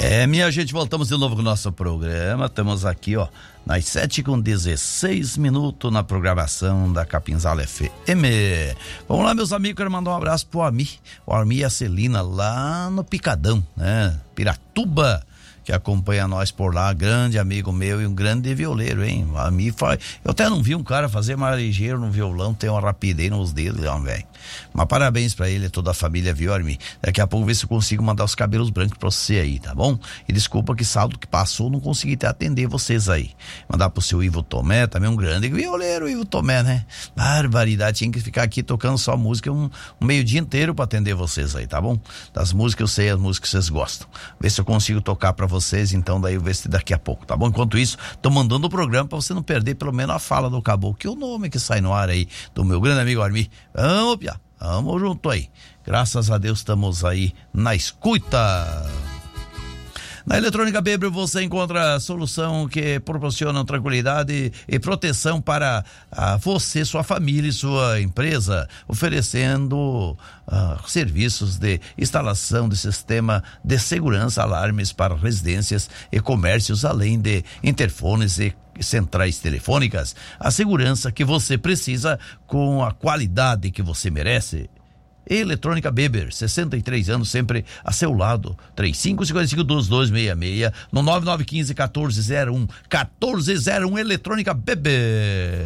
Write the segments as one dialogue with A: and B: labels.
A: Minha gente, voltamos de novo com o nosso programa. Estamos aqui, nas 7h16 na programação da Capinzala FM. Vamos lá, meus amigos, quero mandar um abraço pro Armi. O Armi e a Celina lá no Picadão, né? Piratuba, que acompanha nós por lá, grande amigo meu e um grande violeiro, hein? A mim faz. Eu até não vi um cara fazer mais ligeiro no violão, tem uma rapidez nos dedos, velho. Mas parabéns pra ele e toda a família, viu, Armin? Daqui a pouco ver se eu consigo mandar os cabelos brancos pra você aí, tá bom? E desculpa que saldo que passou, não consegui até atender vocês aí. Mandar pro seu Ivo Tomé, também um grande violeiro, Ivo Tomé, né? Barbaridade, tinha que ficar aqui tocando só música um meio-dia inteiro pra atender vocês aí, tá bom? Das músicas eu sei, as músicas que vocês gostam. Ver se eu consigo tocar pra vocês, então daí eu ver se daqui a pouco, tá bom? Enquanto isso, tô mandando o programa pra você não perder pelo menos a fala do caboclo, que é o nome que sai no ar aí, do meu grande amigo Armi. Vamos, Pia, vamos junto aí. Graças a Deus estamos aí na escuta. Na Eletrônica Beber você encontra a solução que proporciona tranquilidade e proteção para você, sua família e sua empresa, oferecendo serviços de instalação de sistema de segurança, alarmes para residências e comércios, além de interfones e centrais telefônicas. A segurança que você precisa com a qualidade que você merece. Eletrônica Beber, 63 anos, sempre a seu lado. 3555-2266 no 9915-1401 1401. Eletrônica Beber.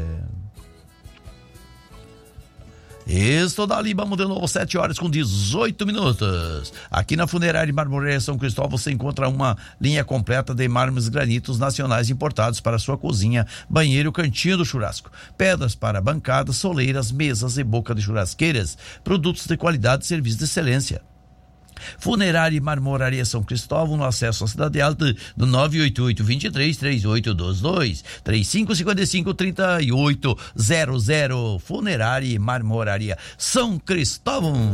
A: Estou dali, vamos de novo, 7h18. Aqui na Funerária e Marmoraria São Cristóvão você encontra uma linha completa de mármores granitos nacionais importados para sua cozinha, banheiro, cantinho do churrasco, pedras para bancadas, soleiras, mesas e boca de churrasqueiras, produtos de qualidade e serviço de excelência. Funerária e Marmoraria São Cristóvão, no acesso à Cidade Alta, do 988-23-3822, 3555-3800. Funerária e Marmoraria São Cristóvão.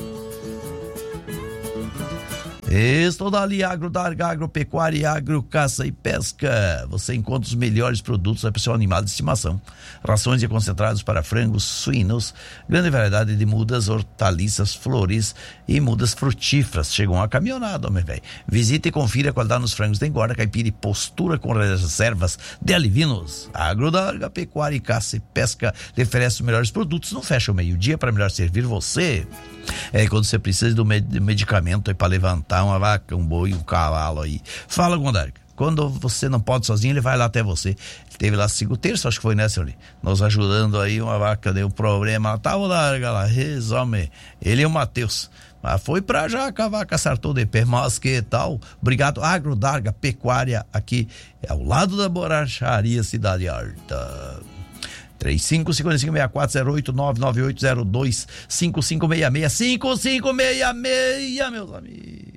A: Estou dali, Agrodarga, Agropecuária, Agro, Caça e Pesca. Você encontra os melhores produtos para o seu animal de estimação. Rações e concentrados para frangos, suínos, grande variedade de mudas, hortaliças, flores e mudas frutíferas. Chegou uma caminhonada, homem velho. Visite e confira a qualidade nos frangos de engorda, caipira e postura com reservas de alivinos. Agrodarga, Pecuária, Caça e Pesca lhe oferece os melhores produtos. Não fecha o meio-dia para melhor servir você. Quando você precisa do medicamento aí para levantar uma vaca, um boi, um cavalo aí. Fala com o Darga. Quando você não pode sozinho, ele vai lá até você. Ele teve lá terça, acho que foi, né, senhor? Nos ajudando aí, uma vaca deu problema. Tá o Darga lá, resolve. Ele e o Matheus. Mas foi pra já que a vaca acertou de pé, mas que tal? Obrigado, Agrodarga Pecuária, aqui ao lado da borracharia Cidade Alta. 3555-6408 99802-5566 5566, meus amigos.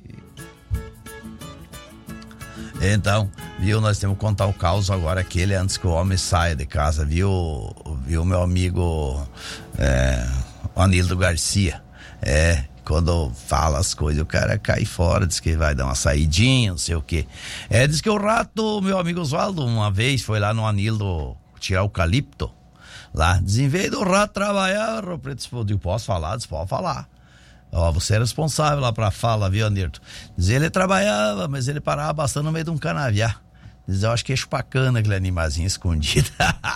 A: Então, viu, nós temos que contar o caos agora, aquele antes que o homem saia de casa, viu meu amigo Anildo Garcia, quando fala as coisas, o cara cai fora, diz que vai dar uma saidinha, não sei o quê. Diz que o rato, meu amigo Oswaldo, uma vez foi lá no Anildo tirar eucalipto, lá, em vez do rato trabalhar, o preto explodiu. Posso falar? Diz, pode falar. Você é responsável lá pra fala, viu, Anirto? Diz, ele trabalhava, mas ele parava bastante no meio de um canavial. Diz, eu acho que é chupacana aquele animazinho escondido.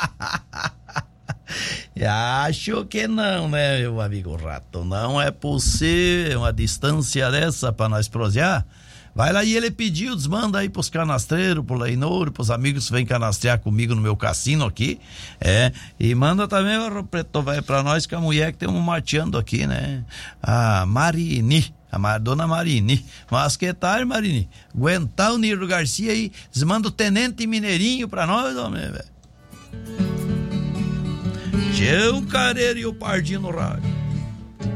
A: Acho que não, né, meu amigo rato? Não é possível uma distância dessa pra nós prosear. Vai lá, e ele pediu, desmanda aí pros canastreiros, pro Leinouro, pros amigos que vêm canastrear comigo no meu cassino aqui, e manda também o preto velho pra nós, que a mulher que tem um mateando aqui, né, a Marini, dona Marini. Mas que tal, Marini? Aguentar o Niro Garcia aí, desmanda o Tenente Mineirinho pra nós, homem, velho. Tchau, Careiro e o Pardinho no rádio.